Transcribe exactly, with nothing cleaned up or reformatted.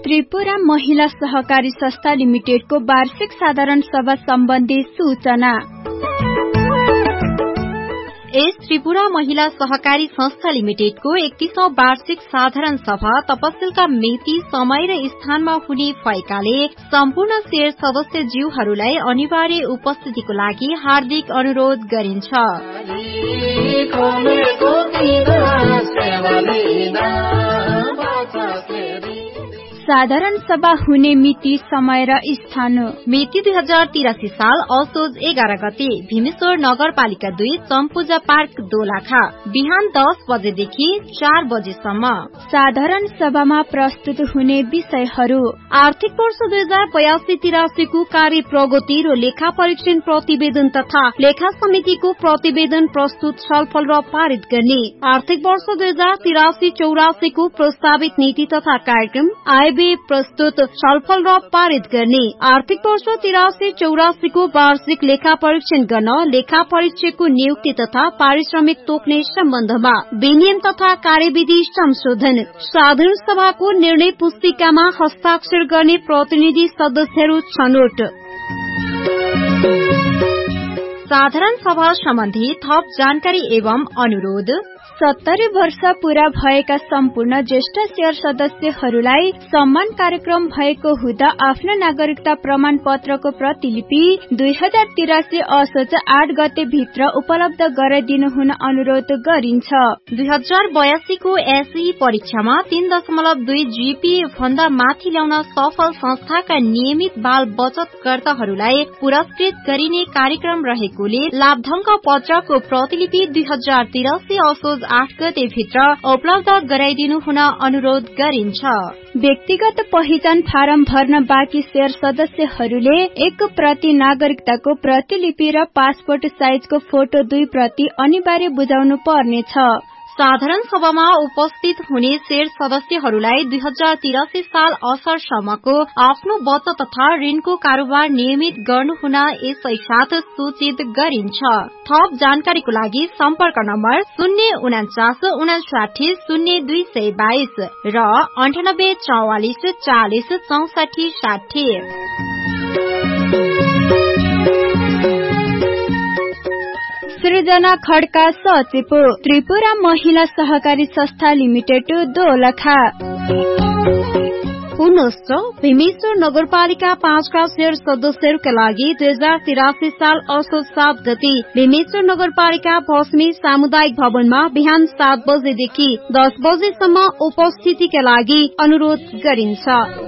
त्रिपुरा महिला सहकारी संस्था लिमिटेडको वार्षिक साधारण सभा सम्बन्धी सूचना। यस त्रिपुरा महिला सहकारी संस्था लिमिटेडको एकतीसौं वार्षिक साधारण सभा तपसिलका मिति, समय र स्थानमा हुने भएकाले सम्पूर्ण शेयर सदस्य ज्यूहरूलाई अनिवार्य उपस्थितिको लागि हार्दिक अनुरोध गरिन्छ। साधारण सभा हुने मिति, समय र स्थान। मिति दुई हजार तिरासी साल असोज एघार गते भीमेश्वर नगरपालिका दुई चम्पूजा पार्क दोलखा, बिहान दस बजेदेखि चार बजेसम्म। साधारण सभामा प्रस्तुत हुने विषयहरू: आर्थिक वर्ष दुई हजार बयासी तिरासीको कार्य प्रगति र लेखा परीक्षण प्रतिवेदन तथा लेखा समितिको प्रतिवेदन प्रस्तुत, छलफल र पारित गर्ने। आर्थिक वर्ष दुई हजार तिरासी चौरासीको प्रस्तावित नीति तथा कार्यक्रम आय व्यय प्रस्तुत, छलफल र पारित गर्ने। आर्थिक वर्ष तिरासी चौरासीको वार्षिक लेखा परीक्षण गर्न लेखा परीक्षकको नियुक्ति तथा पारिश्रमिक तोक्ने सम्बन्धमा विनियम तथा कार्यविधि संशोधन। साधारण सभाको निर्णय पुस्तिकामा हस्ताक्षर गर्ने प्रतिनिधि सदस्यहरू छनौट। साधारण सभा सम्बन्धी थप जानकारी एवं अनुरोध: सत्तरी वर्ष पूरा भएका सम्पूर्ण ज्येष्ठ शेयर सदस्यहरूलाई सम्मान कार्यक्रम भएको हुँदा आफ्नो नागरिकता प्रमाण पत्रको प्रतिलिपि दुई हजार तिरासी असोज आठ गते भित्र उपलब्ध गराइदिनु हुन अनुरोध गरिन्छ। दुई हजार बयासीको एसई परीक्षामा तीन दशमलव दुई जीपीए भन्दा माथि ल्याउन सफल संस्थाका नियमित बाल बचतकर्ताहरूलाई पुरस्कृत गरिने कार्यक्रम रहेकोले लाभधनका पत्रको प्रतिलिपि दुई हजार तिरासी असोज आठ गते भित्र उपलब्ध गराइदिनु हुन अनुरोध गरिन्छ। व्यक्तिगत पहिचान फारम भर्न बाँकी शेयर सदस्यहरूले एक प्रति नागरिकताको प्रतिलिपि र पासपोर्ट साइजको फोटो दुई प्रति अनिवार्य बुझाउनु पर्नेछ। साधारण सभामा उपस्थित हुने शेयर सदस्यहरूलाई दुई हजार तिरासी साल असरसम्मको आफ्नो बचत तथा ऋणको कारोबार नियमित गर्नुहुन यसै साथ सूचित गरिन्छ। थप जानकारीको लागि सम्पर्क नम्बर शून्य उनाचास उनासाठी शून्य दुई सय बाइस र अन्ठानब्बे चौवालिस चालिस चौसाठी साठी। सृजना खड्का सचिव, त्रिपुरा महिला सहकारी संस्था लिमिटेड दोलखा। पुनश्च भीमेश्वर नगरपालिका पाँचका शेयर सदस्यहरूका लागि दुई हजार तिरासी साल असोज सात गते भीमेश्वर नगरपालिका भस्मी सामुदायिक भवनमा बिहान सात बजेदेखि दस बजेसम्म उपस्थितिका लागि अनुरोध गरिन्छ।